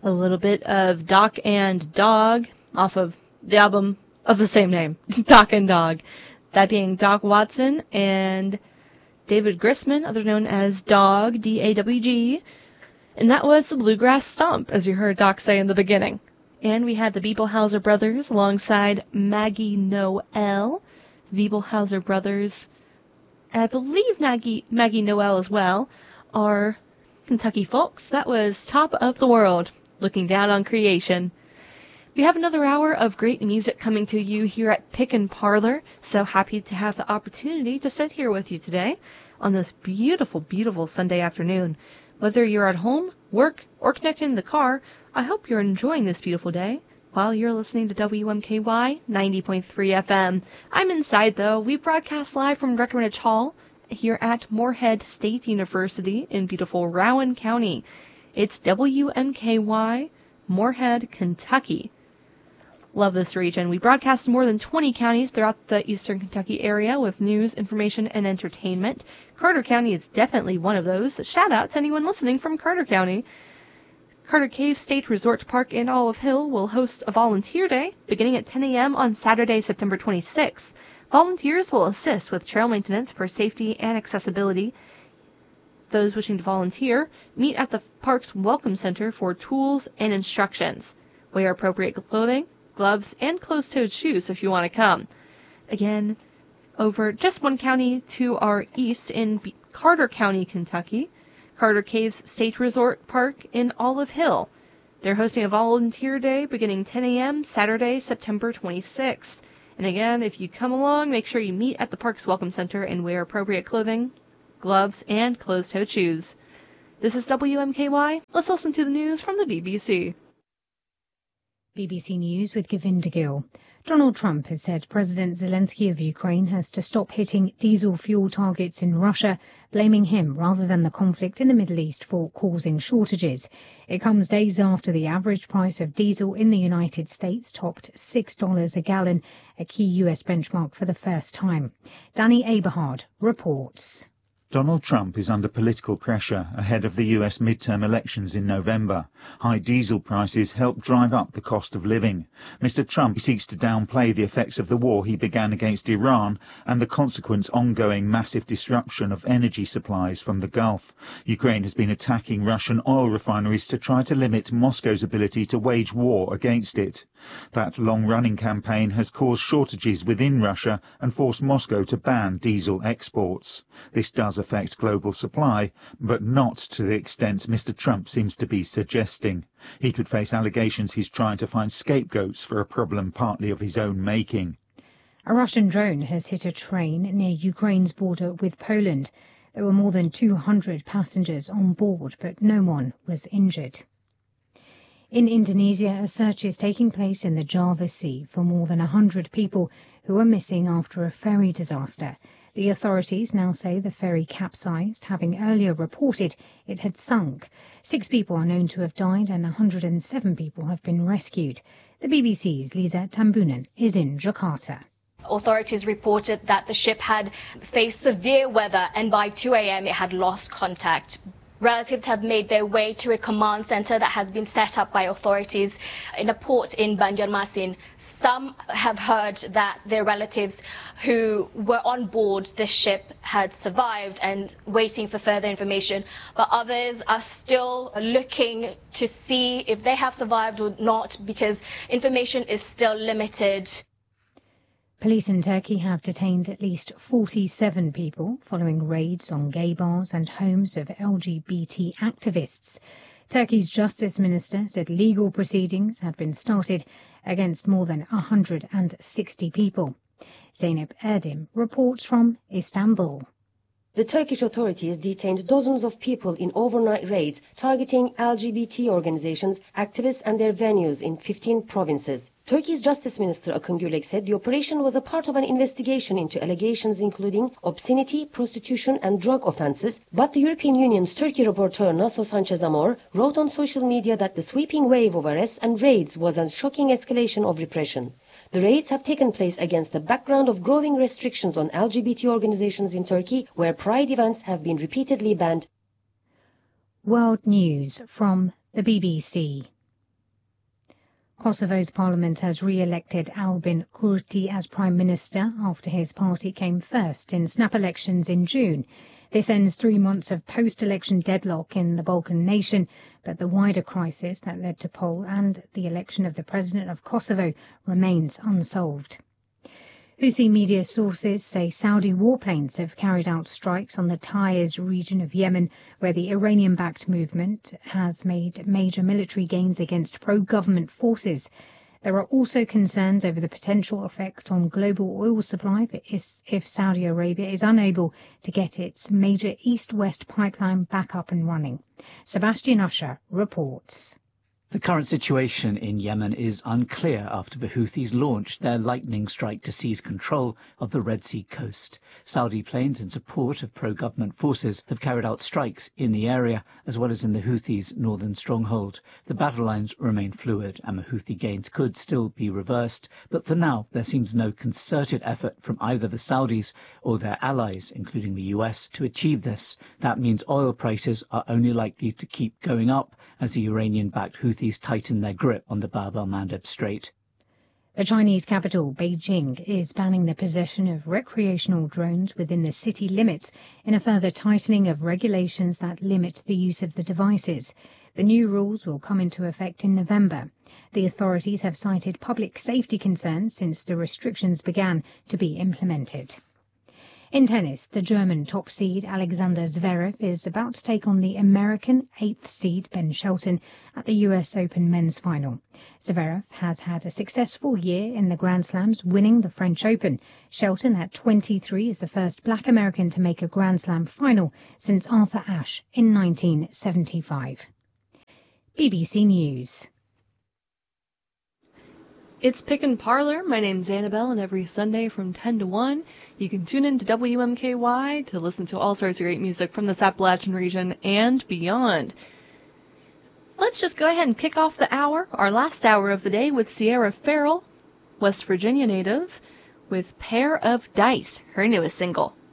A little bit of Doc and Dog off of the album of the same name, Doc and Dog. That being Doc Watson and David Grisman, otherwise known as Dog, D-A-W-G. And that was the Bluegrass Stomp, as you heard Doc say in the beginning. And we had the Beeblehauser Brothers alongside Maggie Noel. The Beeblehauser Brothers, and I believe Maggie Noel as well, are Kentucky folks. That was Top of the World, Looking Down on Creation. We have another hour of great music coming to you here at Pick and Parlor. So happy to have the opportunity to sit here with you today on this beautiful, beautiful Sunday afternoon. Whether you're at home, work, or connected in the car, I hope you're enjoying this beautiful day while you're listening to WMKY 90.3 FM. I'm inside, though. We broadcast live from Breckenridge Hall here at Morehead State University in beautiful Rowan County. It's WMKY, Morehead, Kentucky. Love this region. We broadcast in more than 20 counties throughout the eastern Kentucky area with news, information, and entertainment. Carter County is definitely one of those. Shout out to anyone listening from Carter County. Carter Cave State Resort Park in Olive Hill will host a volunteer day beginning at 10 a.m. on Saturday, September 26th. Volunteers will assist with trail maintenance for safety and accessibility. Those wishing to volunteer meet at the park's Welcome Center for tools and instructions. Wear appropriate clothing, gloves, and closed-toed shoes if you want to come. Again, over just one county to our east in Carter County, Kentucky, Carter Caves State Resort Park in Olive Hill. They're hosting a volunteer day beginning 10 a.m. Saturday, September 26th. And again, if you come along, make sure you meet at the park's Welcome Center and wear appropriate clothing, gloves, and closed-toed shoes. This is WMKY. Let's listen to the news from the BBC. BBC News with Govinda Gill. Donald Trump has said President Zelensky of Ukraine has to stop hitting diesel fuel targets in Russia, blaming him rather than the conflict in the Middle East for causing shortages. It comes days after the average price of diesel in the United States topped $6 a gallon, a key U.S. benchmark for the first time. Danny Aberhard reports. Donald Trump is under political pressure ahead of the U.S. midterm elections in November. High diesel prices help drive up the cost of living. Mr. Trump seeks to downplay the effects of the war he began against Iran and the consequent ongoing massive disruption of energy supplies from the Gulf. Ukraine has been attacking Russian oil refineries to try to limit Moscow's ability to wage war against it. That long-running campaign has caused shortages within Russia and forced Moscow to ban diesel exports. This does affect global supply, but not to the extent Mr. Trump seems to be suggesting. He could face allegations he's trying to find scapegoats for a problem partly of his own making. A Russian drone has hit a train near Ukraine's border with Poland. There were more than 200 passengers on board, but no one was injured. In Indonesia, a search is taking place in the Java Sea for more than 100 people who are missing after a ferry disaster. The authorities now say the ferry capsized, having earlier reported it had sunk. 6 people are known to have died and 107 people have been rescued. The BBC's Lisa Tambunan is in Jakarta. Authorities reported that the ship had faced severe weather and by 2 a.m. it had lost contact. Relatives have made their way to a command center that has been set up by authorities in a port in Banjarmasin. Some have heard that their relatives who were on board the ship had survived and waiting for further information, but others are still looking to see if they have survived or not because information is still limited. Police in Turkey have detained at least 47 people following raids on gay bars and homes of LGBT activists. Turkey's Justice Minister said legal proceedings had been started against more than 160 people. Zeynep Erdim reports from Istanbul. The Turkish authorities detained dozens of people in overnight raids targeting LGBT organizations, activists and their venues in 15 provinces. Turkey's Justice Minister Akın Gürlek said the operation was a part of an investigation into allegations including obscenity, prostitution and drug offences, but the European Union's Turkey rapporteur Naso Sanchez Amor wrote on social media that the sweeping wave of arrests and raids was a shocking escalation of repression. The raids have taken place against the background of growing restrictions on LGBT organizations in Turkey, where pride events have been repeatedly banned. World News from the BBC. Kosovo's parliament has re-elected Albin Kurti as Prime Minister after his party came first in snap elections in June. This ends 3 months of post-election deadlock in the Balkan nation, but the wider crisis that led to poll and the election of the President of Kosovo remains unsolved. Houthi media sources say Saudi warplanes have carried out strikes on the Taiz region of Yemen, where the Iranian-backed movement has made major military gains against pro-government forces. There are also concerns over the potential effect on global oil supply if Saudi Arabia is unable to get its major east-west pipeline back up and running. Sebastian Usher reports. The current situation in Yemen is unclear after the Houthis launched their lightning strike to seize control of the Red Sea coast. Saudi planes in support of pro-government forces have carried out strikes in the area, as well as in the Houthis' northern stronghold. The battle lines remain fluid, and the Houthi gains could still be reversed, but for now there seems no concerted effort from either the Saudis or their allies, including the US, to achieve this. That means oil prices are only likely to keep going up as the Iranian-backed Houthis tighten their grip on the Bab el-Mandeb Strait. The Chinese capital, Beijing, is banning the possession of recreational drones within the city limits in a further tightening of regulations that limit the use of the devices. The new rules will come into effect in November. The authorities have cited public safety concerns since the restrictions began to be implemented. In tennis, the German top seed Alexander Zverev is about to take on the American 8th seed Ben Shelton at the US Open men's final. Zverev has had a successful year in the Grand Slams, winning the French Open. Shelton, at 23, is the first black American to make a Grand Slam final since Arthur Ashe in 1975. BBC News. It's Pick and Parlor. My name's Annabelle, and every Sunday from 10 to 1, you can tune in to WMKY to listen to all sorts of great music from the Appalachian region and beyond. Let's just go ahead and kick off the hour, our last hour of the day, with Sierra Farrell, West Virginia native, with Pair of Dice, her newest single.